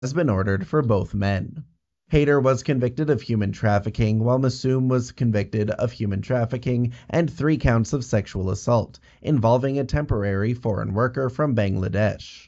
has been ordered for both men. Hayter was convicted of human trafficking, while Massoum was convicted of human trafficking and 3 counts of sexual assault, involving a temporary foreign worker from Bangladesh.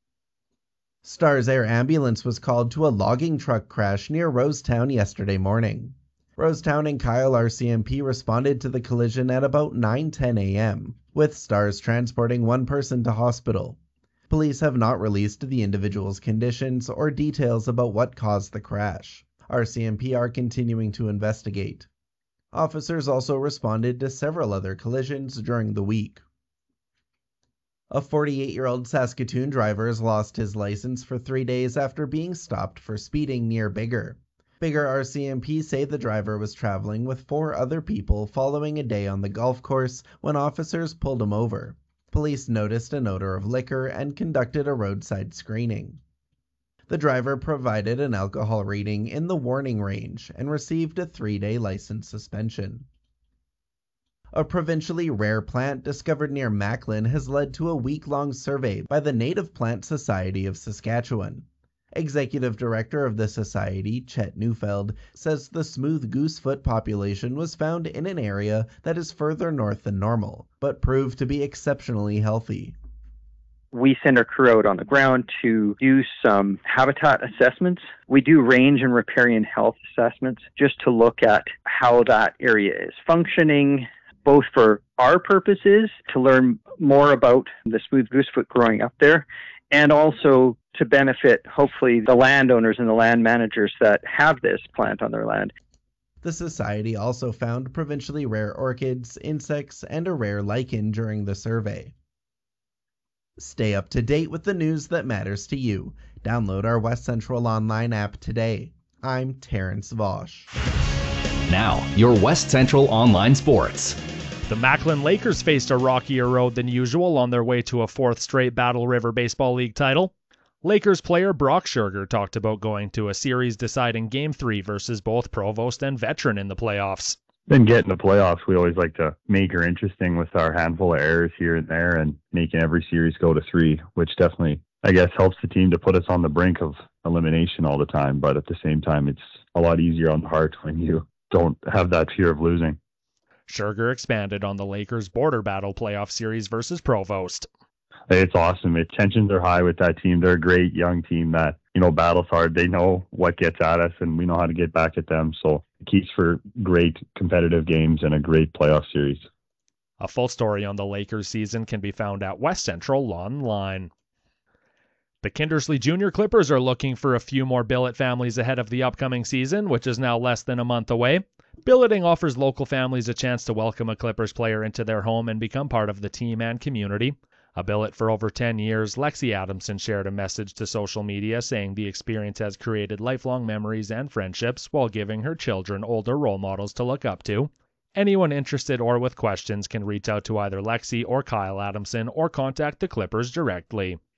Stars Air ambulance was called to a logging truck crash near Rosetown yesterday morning. Rosetown and Kyle RCMP responded to the collision at about 9:10 a.m., with Stars transporting one person to hospital. Police have not released the individual's conditions or details about what caused the crash. RCMP are continuing to investigate. Officers also responded to several other collisions during the week. A 48-year-old Saskatoon driver has lost his license for 3 days after being stopped for speeding near Biggar. Biggar RCMP say the driver was traveling with 4 other people following a day on the golf course when officers pulled him over. Police noticed an odor of liquor and conducted a roadside screening. The driver provided an alcohol reading in the warning range and received a 3-day license suspension. A provincially rare plant discovered near Macklin has led to a week-long survey by the Native Plant Society of Saskatchewan. Executive Director of the Society, Chet Neufeld, says the smooth goosefoot population was found in an area that is further north than normal, but proved to be exceptionally healthy. We send our crew out on the ground to do some habitat assessments. We do range and riparian health assessments just to look at how that area is functioning, both for our purposes, to learn more about the smooth goosefoot growing up there, and also to benefit, hopefully, the landowners and the land managers that have this plant on their land. The Society also found provincially rare orchids, insects, and a rare lichen during the survey. Stay up to date with the news that matters to you. Download our West Central Online app today. I'm Terrence Vosch. Now, your West Central Online Sports. The Macklin Lakers faced a rockier road than usual on their way to a 4th straight Battle River Baseball League title. Lakers player Brock Scherger talked about going to a series-deciding Game 3 versus both Provost and Veteran in the playoffs. Then getting the playoffs, we always like to make her interesting with our handful of errors here and there and making every series go to 3, which definitely, I guess, helps the team to put us on the brink of elimination all the time. But at the same time, it's a lot easier on the heart when you don't have that fear of losing. Scherger expanded on the Lakers' border battle playoff series versus Provost. It's awesome. Tensions are high with that team. They're a great young team that, battles hard. They know what gets at us, and we know how to get back at them. So it keeps for great competitive games and a great playoff series. A full story on the Lakers season can be found at West Central Online. The Kindersley Junior Clippers are looking for a few more billet families ahead of the upcoming season, which is now less than a month away. Billeting offers local families a chance to welcome a Clippers player into their home and become part of the team and community. A billet for over 10 years, Lexi Adamson shared a message to social media saying the experience has created lifelong memories and friendships while giving her children older role models to look up to. Anyone interested or with questions can reach out to either Lexi or Kyle Adamson or contact the Clippers directly.